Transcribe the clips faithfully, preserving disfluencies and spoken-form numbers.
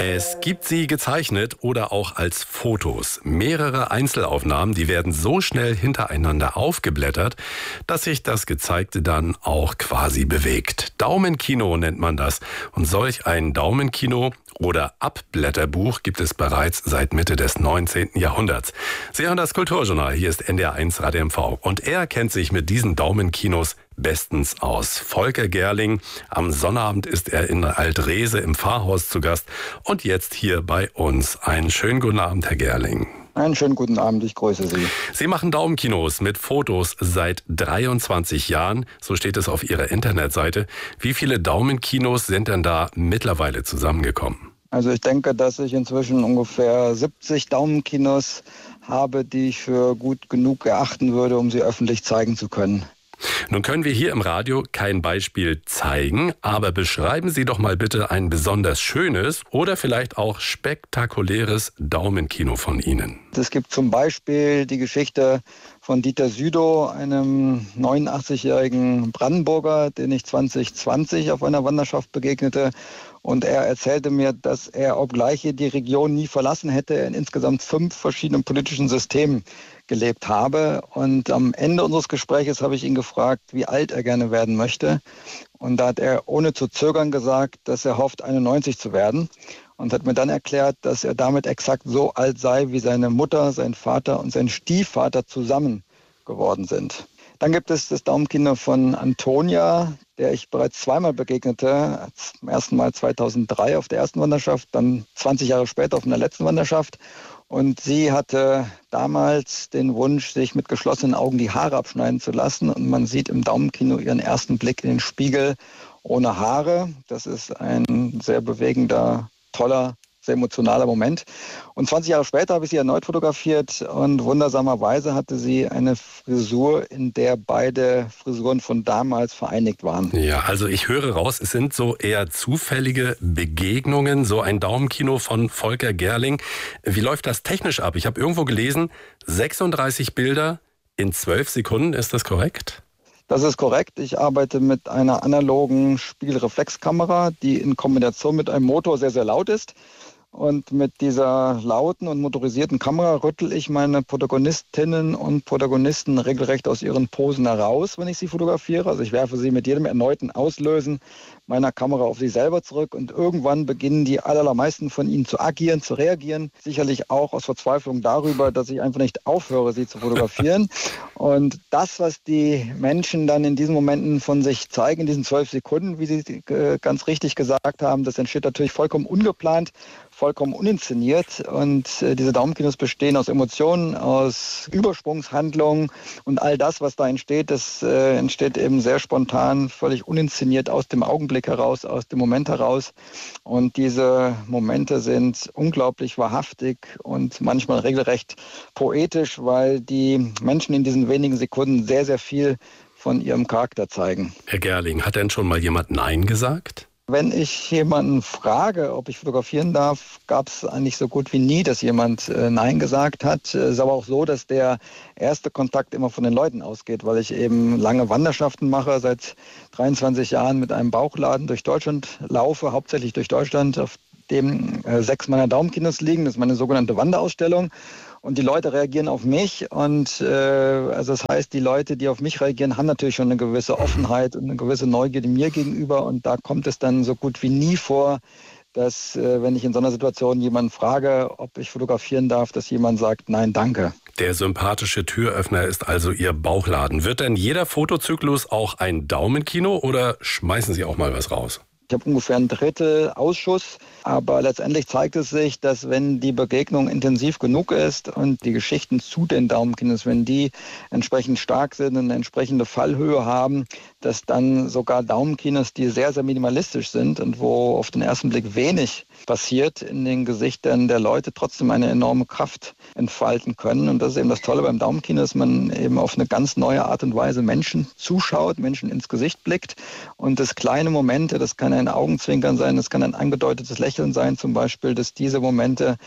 Es gibt sie gezeichnet oder auch als Fotos. Mehrere Einzelaufnahmen, die werden so schnell hintereinander aufgeblättert, dass sich das Gezeigte dann auch quasi bewegt. Daumenkino nennt man das. Und solch ein Daumenkino oder Abblätterbuch gibt es bereits seit Mitte des neunzehnten Jahrhunderts. Sie hören das Kulturjournal, hier ist N D R eins Radio M V. Und er kennt sich mit diesen Daumenkinos bestens aus. Volker Gerling, am Sonnabend ist er in Altrese im Pfarrhaus zu Gast und jetzt hier bei uns. Einen schönen guten Abend, Herr Gerling. Einen schönen guten Abend, ich grüße Sie. Sie machen Daumenkinos mit Fotos seit dreiundzwanzig Jahren, so steht es auf Ihrer Internetseite. Wie viele Daumenkinos sind denn da mittlerweile zusammengekommen? Also ich denke, dass ich inzwischen ungefähr siebzig Daumenkinos habe, die ich für gut genug erachten würde, um sie öffentlich zeigen zu können. Nun können wir hier im Radio kein Beispiel zeigen, aber beschreiben Sie doch mal bitte ein besonders schönes oder vielleicht auch spektakuläres Daumenkino von Ihnen. Es gibt zum Beispiel die Geschichte von Dieter Südow, einem neunundachtzig-jährigen Brandenburger, den ich zwanzig zwanzig auf einer Wanderschaft begegnete. Und er erzählte mir, dass er, obgleich er die Region nie verlassen hätte, in insgesamt fünf verschiedenen politischen Systemen gelebt habe. Und am Ende unseres Gespräches habe ich ihn gefragt, wie alt er gerne werden möchte. Und da hat er ohne zu zögern gesagt, dass er hofft, einundneunzig zu werden. Und hat mir dann erklärt, dass er damit exakt so alt sei, wie seine Mutter, sein Vater und sein Stiefvater zusammen geworden sind. Dann gibt es das Daumenkino von Antonia, der ich bereits zweimal begegnete. Zum ersten Mal zweitausenddrei auf der ersten Wanderschaft, dann zwanzig Jahre später auf einer letzten Wanderschaft. Und sie hatte damals den Wunsch, sich mit geschlossenen Augen die Haare abschneiden zu lassen. Und man sieht im Daumenkino ihren ersten Blick in den Spiegel ohne Haare. Das ist ein sehr bewegender, toller, sehr emotionaler Moment. Und zwanzig Jahre später habe ich sie erneut fotografiert und wundersamerweise hatte sie eine Frisur, in der beide Frisuren von damals vereinigt waren. Ja, also ich höre raus, es sind so eher zufällige Begegnungen, so ein Daumenkino von Volker Gerling. Wie läuft das technisch ab? Ich habe irgendwo gelesen, sechsunddreißig Bilder in zwölf Sekunden, ist das korrekt? Das ist korrekt. Ich arbeite mit einer analogen Spiegelreflexkamera, die in Kombination mit einem Motor sehr, sehr laut ist. Und mit dieser lauten und motorisierten Kamera rüttel ich meine Protagonistinnen und Protagonisten regelrecht aus ihren Posen heraus, wenn ich sie fotografiere. Also ich werfe sie mit jedem erneuten Auslösen meiner Kamera auf sie selber zurück und irgendwann beginnen die allermeisten von ihnen zu agieren, zu reagieren. Sicherlich auch aus Verzweiflung darüber, dass ich einfach nicht aufhöre, sie zu fotografieren. Und das, was die Menschen dann in diesen Momenten von sich zeigen, in diesen zwölf Sekunden, wie Sie ganz richtig gesagt haben, das entsteht natürlich vollkommen ungeplant, vollkommen uninszeniert. Und äh, diese Daumenkinos bestehen aus Emotionen, aus Übersprungshandlungen und all das, was da entsteht, das äh, entsteht eben sehr spontan, völlig uninszeniert aus dem Augenblick heraus, aus dem Moment heraus. Und diese Momente sind unglaublich wahrhaftig und manchmal regelrecht poetisch, weil die Menschen in diesen wenigen Sekunden sehr, sehr viel von ihrem Charakter zeigen. Herr Gerling, hat denn schon mal jemand Nein gesagt? Wenn ich jemanden frage, ob ich fotografieren darf, gab es eigentlich so gut wie nie, dass jemand äh, Nein gesagt hat. Es ist aber auch so, dass der erste Kontakt immer von den Leuten ausgeht, weil ich eben lange Wanderschaften mache, seit dreiundzwanzig Jahren mit einem Bauchladen durch Deutschland laufe, hauptsächlich durch Deutschland, auf dem äh, sechs meiner Daumenkinos liegen. Das ist meine sogenannte Wanderausstellung. Und die Leute reagieren auf mich und äh, also das heißt, die Leute, die auf mich reagieren, haben natürlich schon eine gewisse Offenheit und eine gewisse Neugierde mir gegenüber und da kommt es dann so gut wie nie vor, dass äh, wenn ich in so einer Situation jemanden frage, ob ich fotografieren darf, dass jemand sagt, nein, danke. Der sympathische Türöffner ist also Ihr Bauchladen. Wird denn jeder Fotozyklus auch ein Daumenkino oder schmeißen Sie auch mal was raus? Ich habe ungefähr ein Drittel Ausschuss, aber letztendlich zeigt es sich, dass wenn die Begegnung intensiv genug ist und die Geschichten zu den Daumenkinos, wenn die entsprechend stark sind und eine entsprechende Fallhöhe haben, dass dann sogar Daumenkinos, die sehr, sehr minimalistisch sind und wo auf den ersten Blick wenig passiert, in den Gesichtern der Leute trotzdem eine enorme Kraft entfalten können. Und das ist eben das Tolle beim Daumenkino, dass man eben auf eine ganz neue Art und Weise Menschen zuschaut, Menschen ins Gesicht blickt und das kleine Momente, das kann ein Augenzwinkern sein, das kann ein angedeutetes Lächeln sein zum Beispiel, dass diese Momente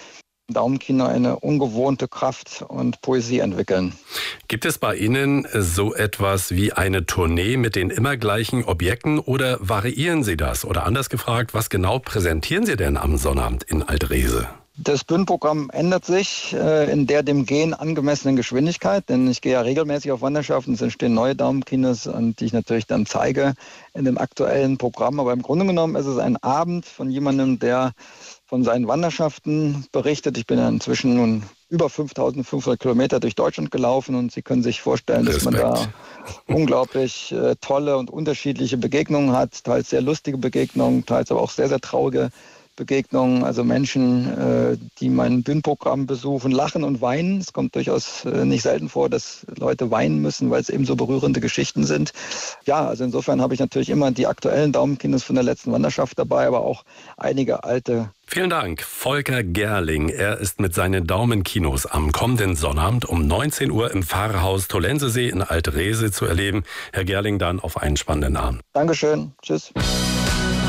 Daumenkino eine ungewohnte Kraft und Poesie entwickeln. Gibt es bei Ihnen so etwas wie eine Tournee mit den immer gleichen Objekten oder variieren Sie das? Oder anders gefragt, was genau präsentieren Sie denn am Sonnabend in Alt-Rehse? Das Bühnenprogramm ändert sich äh, in der dem Gehen angemessenen Geschwindigkeit, denn ich gehe ja regelmäßig auf Wanderschaften, es entstehen neue Daumenkinos, und die ich natürlich dann zeige in dem aktuellen Programm. Aber im Grunde genommen ist es ein Abend von jemandem, der von seinen Wanderschaften berichtet. Ich bin ja inzwischen nun über fünftausendfünfhundert Kilometer durch Deutschland gelaufen, und Sie können sich vorstellen, Respekt. dass man da unglaublich äh, tolle und unterschiedliche Begegnungen hat, teils sehr lustige Begegnungen, teils aber auch sehr, sehr traurige Begegnungen, also Menschen, äh, die mein Bühnenprogramm besuchen, lachen und weinen. Es kommt durchaus äh, nicht selten vor, dass Leute weinen müssen, weil es eben so berührende Geschichten sind. Ja, also insofern habe ich natürlich immer die aktuellen Daumenkinos von der letzten Wanderschaft dabei, aber auch einige alte. Vielen Dank, Volker Gerling. Er ist mit seinen Daumenkinos am kommenden Sonnabend um neunzehn Uhr im Pfarrhaus Tollensesee in Alt-Rehse zu erleben. Herr Gerling, dann auf einen spannenden Abend. Dankeschön. Tschüss.